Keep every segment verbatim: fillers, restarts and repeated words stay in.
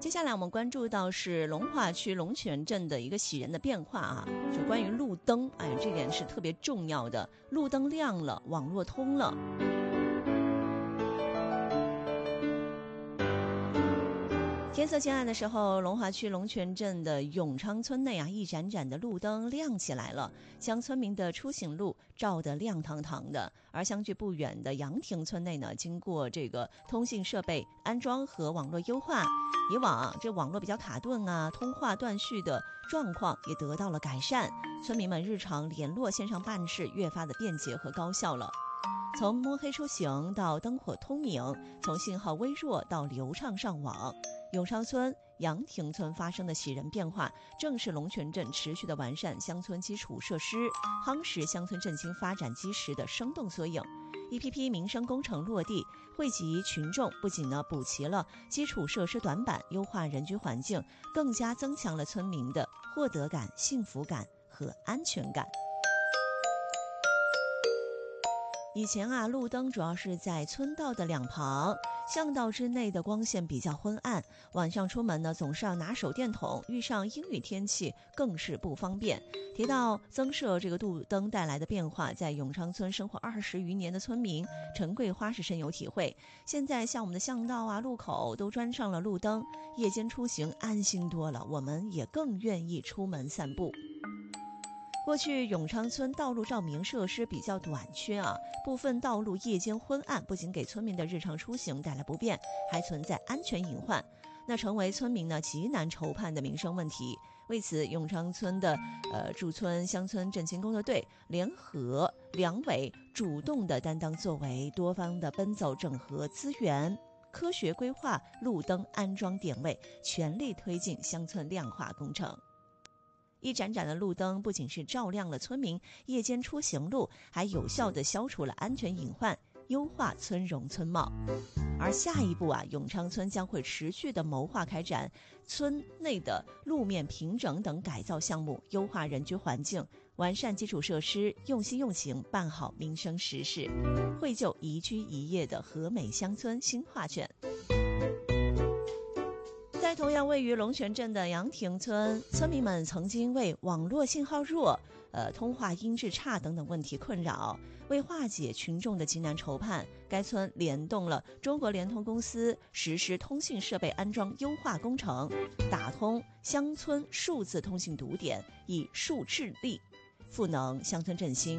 接下来我们关注到是龙华区龙泉镇的一个喜人的变化啊，就关于路灯，哎，这点是特别重要的，路灯亮了，网络通了。天色渐暗的时候，龙华区龙泉镇的永昌村内啊，一盏盏的路灯亮起来了，将村民的出行路照得亮堂堂的。而相距不远的杨亭村内呢，经过这个通信设备安装和网络优化，以往这网络比较卡顿啊，通话断续的状况也得到了改善，村民们日常联络线上办事越发的便捷和高效了。从摸黑出行到灯火通明，从信号微弱到流畅上网，永昌村、杨亭村发生的喜人变化，正是龙泉镇持续的完善乡村基础设施、夯实乡村振兴发展基石的生动缩影。一批批民生工程落地，惠及群众，不仅呢补齐了基础设施短板，优化人居环境，更加增强了村民的获得感、幸福感和安全感。以前啊，路灯主要是在村道的两旁，巷道之内的光线比较昏暗，晚上出门呢总是要拿手电筒，遇上阴雨天气更是不方便。提到增设这个路灯带来的变化，在永昌村生活二十余年的村民陈桂花是深有体会。现在像我们的巷道啊、路口都装上了路灯，夜间出行安心多了，我们也更愿意出门散步。过去永昌村道路照明设施比较短缺啊，部分道路夜间昏暗，不仅给村民的日常出行带来不便，还存在安全隐患，那成为村民呢极难筹判的民生问题。为此，永昌村的呃驻村乡村振兴工作队联合两委主动的担当作为，多方的奔走整合资源，科学规划路灯安装点位，全力推进乡村亮化工程。一盏盏的路灯不仅是照亮了村民夜间出行路，还有效地消除了安全隐患，优化村容村貌。而下一步啊，永昌村将会持续地谋划开展村内的路面平整等改造项目，优化人居环境，完善基础设施，用心用情办好民生实事，绘就宜居宜业的和美乡村新画卷。在同样位于龙泉镇的杨亭村，村民们曾经为网络信号弱、呃通话音质差等等问题困扰。为化解群众的急难筹盼，该村联动了中国联通公司，实施通信设备安装优化工程，打通乡村数字通信堵点，以数治力，赋能乡村振兴。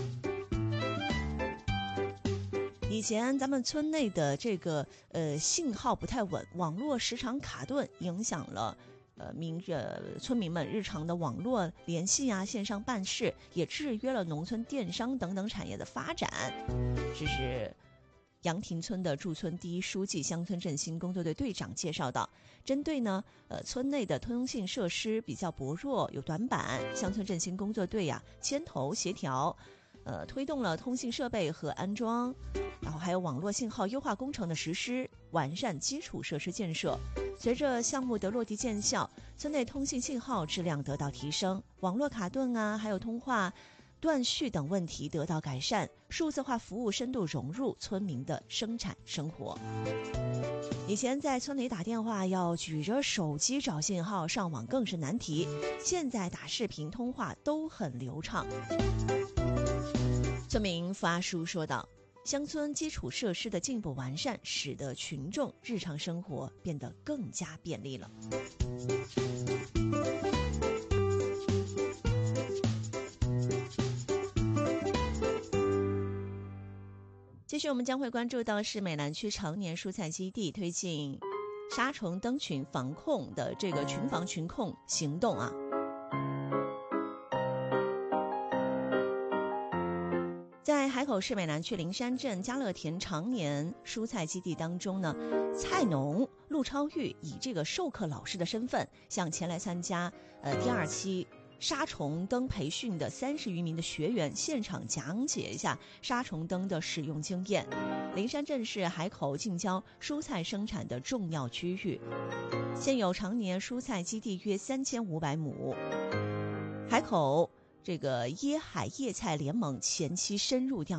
以前咱们村内的这个呃信号不太稳，网络时常卡顿，影响了呃民呃村民们日常的网络联系啊、线上办事，也制约了农村电商等等产业的发展。这是杨亭村的驻村第一书记、乡村振兴工作队队长介绍到，针对呢呃村内的通信设施比较薄弱、有短板，乡村振兴工作队呀、啊、牵头协调。呃，推动了通信设备和安装，然后还有网络信号优化工程的实施，完善基础设施建设。随着项目的落地见效，村内通信信号质量得到提升，网络卡顿啊，还有通话断续等问题得到改善，数字化服务深度融入村民的生产生活。以前在村里打电话要举着手机找信号，上网更是难题，现在打视频通话都很流畅。村民发书说道，乡村基础设施的进步完善，使得群众日常生活变得更加便利了。接续我们将会关注到是美兰区常年蔬菜基地推进杀虫灯群防控的这个群防群控行动啊。在海口市美兰区灵山镇家乐田常年蔬菜基地当中呢，菜农陆超玉以这个授课老师的身份，向前来参加呃第二期杀虫灯培训的三十余名的学员现场讲解一下杀虫灯的使用经验。灵山镇是海口近郊蔬菜生产的重要区域，现有常年蔬菜基地约三千五百亩。海口这个椰海叶菜联盟前期深入调